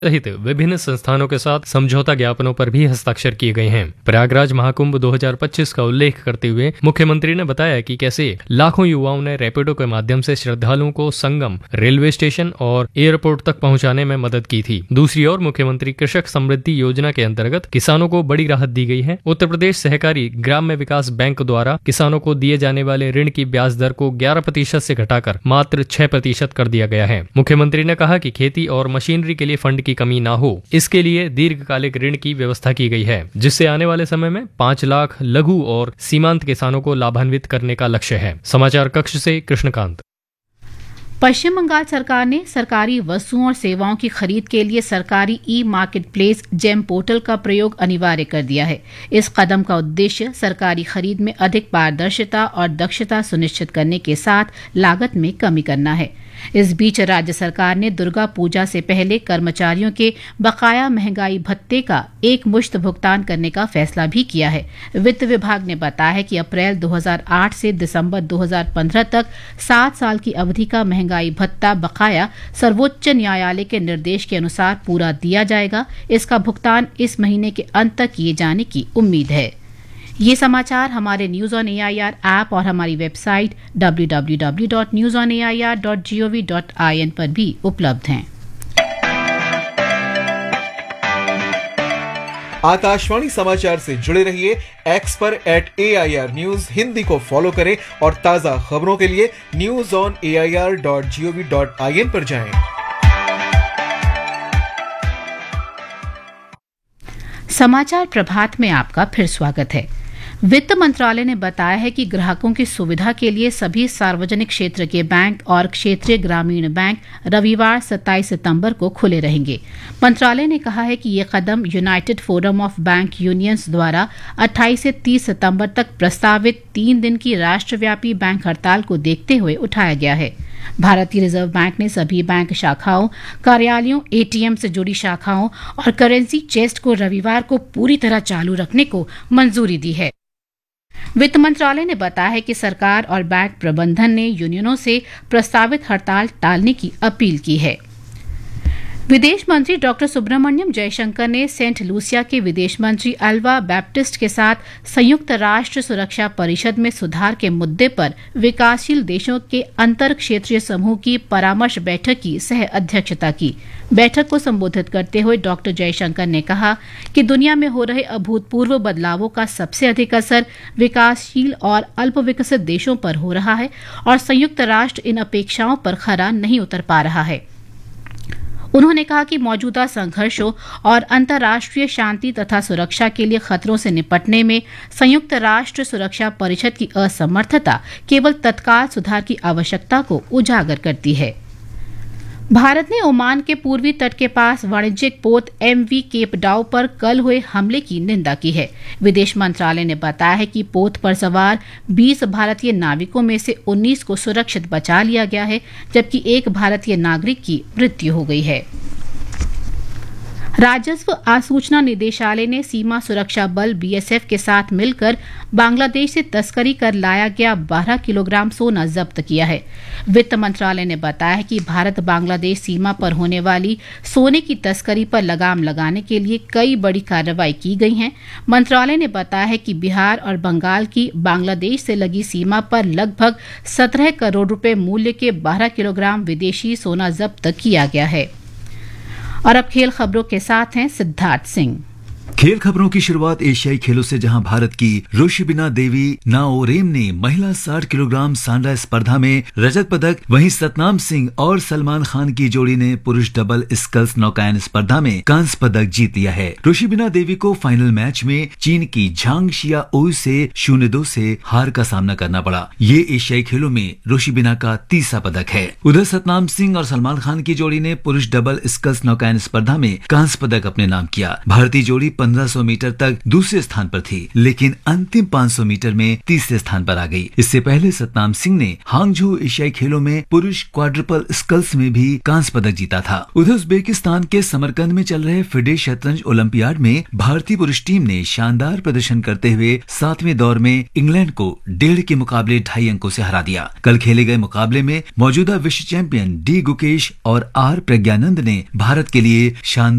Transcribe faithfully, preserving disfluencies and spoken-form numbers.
सहित विभिन्न संस्थानों के साथ समझौता ज्ञापनों पर भी हस्ताक्षर किए गए हैं। प्रयागराज महाकुंभ दो हज़ार पच्चीस का उल्लेख करते हुए मुख्यमंत्री ने बताया कि कैसे लाखों युवाओं ने रैपिडो के माध्यम से श्रद्धालुओं को संगम, रेलवे स्टेशन और एयरपोर्ट तक पहुंचाने में मदद की थी। दूसरी ओर मुख्यमंत्री कृषक समृद्धि योजना के अंतर्गत किसानों को बड़ी राहत दी गई है। उत्तर प्रदेश सहकारी ग्राम्य विकास बैंक द्वारा किसानों को दिए जाने वाले ऋण की ब्याज दर को ग्यारह प्रतिशत से घटाकर मात्र छह प्रतिशत कर दिया गया है। मुख्यमंत्री ने कहा कि खेती और मशीनरी के लिए फंड की कमी ना हो, इसके लिए दीर्घकालिक ऋण की व्यवस्था की गई है, जिससे आने वाले समय में पाँच लाख लघु और सीमांत किसानों को लाभान्वित करने का लक्ष्य है। समाचार कक्ष से कृष्णकांत। पश्चिम बंगाल सरकार ने सरकारी वस्तुओं और सेवाओं की खरीद के लिए सरकारी ई मार्केट प्लेस जेम पोर्टल का प्रयोग अनिवार्य कर दिया है। इस कदम का उद्देश्य सरकारी खरीद में अधिक पारदर्शिता और दक्षता सुनिश्चित करने के साथ लागत में कमी करना है। इस बीच राज्य सरकार ने दुर्गा पूजा से पहले कर्मचारियों के बकाया महंगाई भत्ते का एक मुश्त भुगतान करने का फैसला भी किया है। वित्त विभाग ने बताया है कि अप्रैल दो हज़ार आठ से दिसंबर दो हज़ार पंद्रह तक सात साल की अवधि का महंगाई भत्ता बकाया सर्वोच्च न्यायालय के निर्देश के अनुसार पूरा दिया जाएगा। इसका भुगतान इस महीने के अंत तक किए जाने की उम्मीद है। ये समाचार हमारे न्यूज ऑन एआईआर ऐप और हमारी website W W W dot news on A I R dot G O V dot I N पर भी उपलब्ध हैं। आकाशवाणी समाचार से जुड़े रहिए। एक्स पर eight A I R news Hindi को फॉलो करें और ताजा खबरों के लिए news on A I R dot G O V dot I N पर जाएं। समाचार प्रभात में आपका फिर स्वागत है। वित्त मंत्रालय ने बताया है कि ग्राहकों की सुविधा के लिए सभी सार्वजनिक क्षेत्र के बैंक और क्षेत्रीय ग्रामीण बैंक रविवार सत्ताईस सितंबर को खुले रहेंगे। मंत्रालय ने कहा है कि ये कदम United forum of bank unions द्वारा अट्ठाईस से तीस सितंबर तक प्रस्तावित तीन दिन की राष्ट्रव्यापी बैंक हड़ताल को देखते हुए उठाया गया है। भारतीय रिजर्व बैंक ने सभी बैंक शाखाओं, कार्यालयों, ए टी एम से जुड़ी शाखाओं और करेंसी चेस्ट को रविवार को पूरी तरह चालू रखने को मंजूरी दी है। वित्त मंत्रालय ने बताया है कि सरकार और बैंक प्रबंधन ने यूनियनों से प्रस्तावित हड़ताल टालने की अपील की है। विदेश मंत्री डॉक्टर सुब्रमण्यम जयशंकर ने सेंट लूसिया के विदेश मंत्री अल्वा बैप्टिस्ट के साथ संयुक्त राष्ट्र सुरक्षा परिषद में सुधार के मुद्दे पर विकासशील देशों के अंतर क्षेत्रीय समूह की परामर्श बैठक की सह अध्यक्षता की। बैठक को संबोधित करते हुए डॉक्टर जयशंकर ने कहा कि दुनिया में हो रहे अभूतपूर्व बदलावों का सबसे अधिक असर विकासशील और अल्प विकसित देशों पर हो रहा है और संयुक्त राष्ट्र इन अपेक्षाओं पर खरा नहीं उतर पा रहा है। उन्होंने कहा कि मौजूदा संघर्षों और अंतर्राष्ट्रीय शांति तथा सुरक्षा के लिए खतरों से निपटने में संयुक्त राष्ट्र सुरक्षा परिषद की असमर्थता केवल तत्काल सुधार की आवश्यकता को उजागर करती है। भारत ने ओमान के पूर्वी तट के पास वाणिज्यिक पोत एम वी केप डाउ पर कल हुए हमले की निंदा की है। विदेश मंत्रालय ने बताया है कि पोत पर सवार बीस भारतीय नाविकों में से उन्नीस को सुरक्षित बचा लिया गया है, जबकि एक भारतीय नागरिक की मृत्यु हो गई है। राजस्व आसूचना निदेशालय ने सीमा सुरक्षा बल बी एस एफ के साथ मिलकर बांग्लादेश से तस्करी कर लाया गया बारह किलोग्राम सोना जब्त किया है। वित्त मंत्रालय ने बताया है कि भारत बांग्लादेश सीमा पर होने वाली सोने की तस्करी पर लगाम लगाने के लिए कई बड़ी कार्रवाई की गई है। मंत्रालय ने बताया है कि बिहार और बंगाल की बांग्लादेश से लगी सीमा पर लगभग सत्रह करोड़ रुपए मूल्य के बारह किलोग्राम विदेशी सोना जब्त किया गया है। और अब खेल खबरों के साथ हैं सिद्धार्थ सिंह। खेल खबरों की शुरुआत एशियाई खेलों से, जहां भारत की रोशिबिना देवी नाओरेम ने महिला साठ किलोग्राम सांडा स्पर्धा में रजत पदक, वहीं सतनाम सिंह और सलमान खान की जोड़ी ने पुरुष डबल स्कल्स नौकायन स्पर्धा में कांस्य पदक जीत लिया है। रोशिबिना देवी को फाइनल मैच में चीन की झांग शिया ओई से शून्य दो से हार का सामना करना पड़ा। ये एशियाई खेलों में रोशिबिना का तीसरा पदक है। उधर सतनाम सिंह और सलमान खान की जोड़ी ने पुरुष डबल स्कल्स नौकायन स्पर्धा में कांस्य पदक अपने नाम किया। भारतीय जोड़ी पंद्रह सौ मीटर तक दूसरे स्थान पर थी, लेकिन अंतिम पाँच सौ मीटर में तीसरे स्थान पर आ गई। इससे पहले सतनाम सिंह ने हांगझो एशियाई खेलों में पुरुष क्वाड्रुपल स्कल्स में भी कांस्य पदक जीता था। उधर उज्बेकिस्तान के समरकंद में चल रहे फिडे शतरंज ओलंपियाड में भारतीय पुरुष टीम ने शानदार प्रदर्शन करते हुए सातवें दौर में इंग्लैंड को डेढ़ के मुकाबले ढाई अंकों से हरा दिया। कल खेले गए मुकाबले में मौजूदा विश्व चैंपियन डी गुकेश और आर प्रज्ञानंद ने भारत के लिए शानदार